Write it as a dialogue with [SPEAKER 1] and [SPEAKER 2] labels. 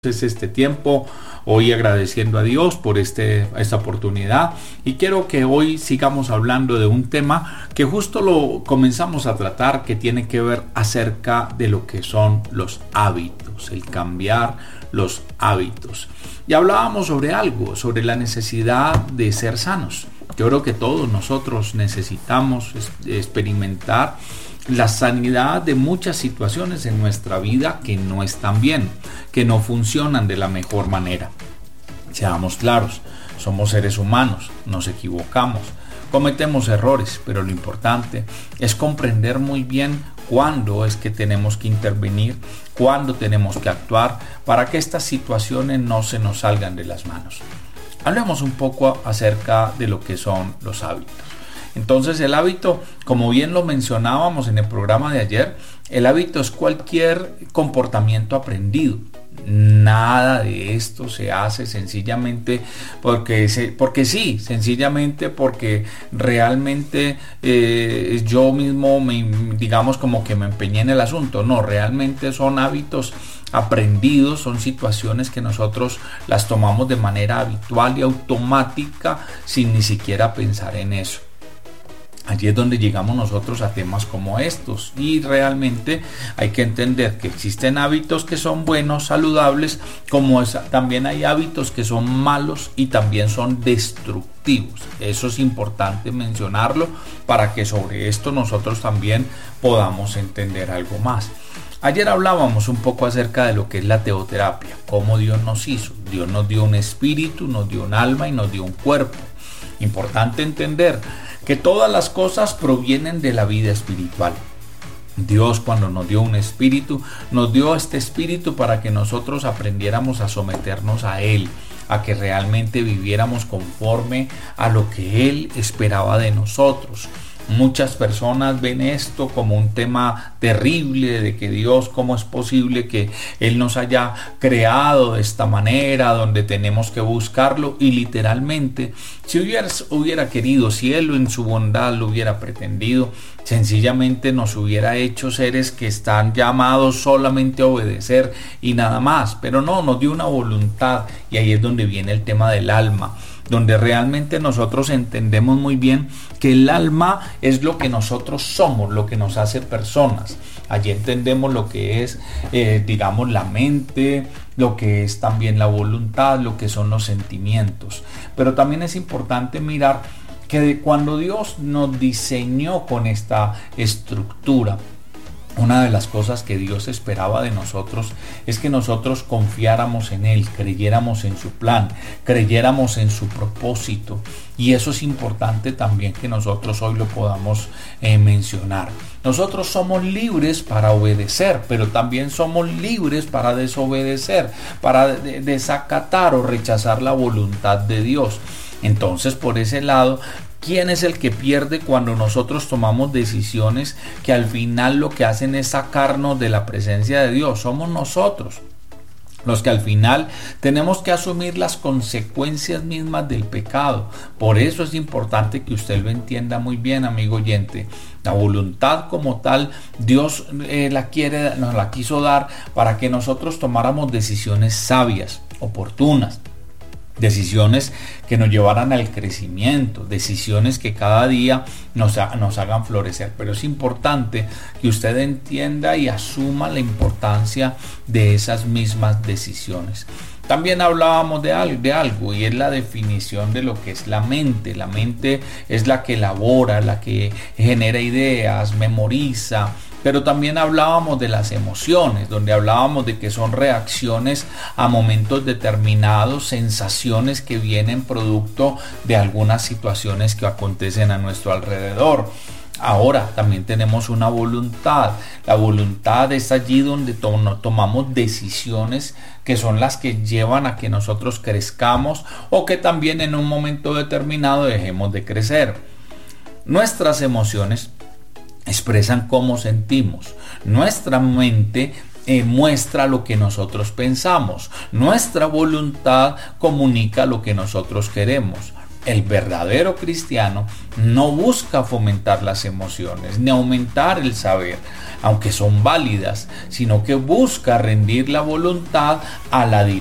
[SPEAKER 1] Este tiempo, hoy agradeciendo a Dios por esta oportunidad, y quiero que hoy sigamos hablando de un tema que justo lo comenzamos a tratar, que tiene que ver acerca de lo que son los hábitos, el cambiar los hábitos. Y hablábamos sobre la necesidad de ser sanos. Yo creo que todos nosotros necesitamos experimentar la sanidad de muchas situaciones en nuestra vida que no están bien, que no funcionan de la mejor manera. Seamos claros, somos seres humanos, nos equivocamos, cometemos errores, pero lo importante es comprender muy bien cuándo es que tenemos que intervenir, cuándo tenemos que actuar para que estas situaciones no se nos salgan de las manos. Hablemos un poco acerca de lo que son los hábitos. Entonces el hábito, como bien lo mencionábamos en el programa de ayer, el hábito es cualquier comportamiento aprendido. Nada de esto se hace sencillamente porque sí, sencillamente porque realmente yo mismo digamos como que me empeñé en el asunto. No, realmente son hábitos aprendidos, son situaciones que nosotros las tomamos de manera habitual y automática sin ni siquiera pensar en eso. Allí es donde llegamos nosotros a temas como estos, y realmente hay que entender que existen hábitos que son buenos, saludables, como también hay hábitos que son malos y también son destructivos. Eso es importante mencionarlo para que sobre esto nosotros también podamos entender algo más. Ayer hablábamos un poco acerca de lo que es la teoterapia, cómo Dios nos hizo. Dios nos dio un espíritu, nos dio un alma y nos dio un cuerpo. Importante entender que todas las cosas provienen de la vida espiritual. Dios, cuando nos dio un espíritu, nos dio este espíritu para que nosotros aprendiéramos a someternos a Él, a que realmente viviéramos conforme a lo que Él esperaba de nosotros. Muchas personas ven esto como un tema terrible, de que Dios, ¿cómo es posible que Él nos haya creado de esta manera, donde tenemos que buscarlo? Y literalmente, si hubiera querido, si Él en su bondad lo hubiera pretendido, sencillamente nos hubiera hecho seres que están llamados solamente a obedecer y nada más. Pero no, nos dio una voluntad, y ahí es donde viene el tema del alma, donde realmente nosotros entendemos muy bien que el alma es lo que nosotros somos, lo que nos hace personas. Allí entendemos lo que es, digamos, la mente, lo que es también la voluntad, lo que son los sentimientos. Pero también es importante mirar que cuando Dios nos diseñó con esta estructura, una de las cosas que Dios esperaba de nosotros es que nosotros confiáramos en Él, creyéramos en su plan, creyéramos en su propósito. Y eso es importante también que nosotros hoy lo podamos mencionar. Nosotros somos libres para obedecer, pero también somos libres para desobedecer, para desacatar o rechazar la voluntad de Dios. Entonces, por ese lado, ¿quién es el que pierde cuando nosotros tomamos decisiones que al final lo que hacen es sacarnos de la presencia de Dios? Somos nosotros los que al final tenemos que asumir las consecuencias mismas del pecado. Por eso es importante que usted lo entienda muy bien, amigo oyente. La voluntad como tal, Dios nos la quiso dar para que nosotros tomáramos decisiones sabias, oportunas. Decisiones que nos llevaran al crecimiento, decisiones que cada día nos hagan florecer. Pero es importante que usted entienda y asuma la importancia de esas mismas decisiones. También hablábamos de algo, y es la definición de lo que es la mente. La mente es la que elabora, la que genera ideas, memoriza. Pero también hablábamos de las emociones, donde hablábamos de que son reacciones a momentos determinados, sensaciones que vienen producto de algunas situaciones que acontecen a nuestro alrededor. Ahora también tenemos una voluntad. La voluntad es allí donde tomamos decisiones que son las que llevan a que nosotros crezcamos, o que también en un momento determinado dejemos de crecer. Nuestras emociones expresan cómo sentimos. Nuestra mente muestra lo que nosotros pensamos. Nuestra voluntad comunica lo que nosotros queremos. El verdadero cristiano no busca fomentar las emociones ni aumentar el saber, aunque son válidas, sino que busca rendir la voluntad a la